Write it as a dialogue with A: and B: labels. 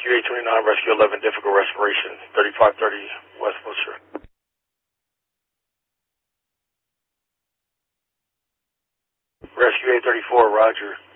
A: Rescue 829, Rescue 11, difficult respiration, 3530 West Wilshire. Rescue 834, Roger.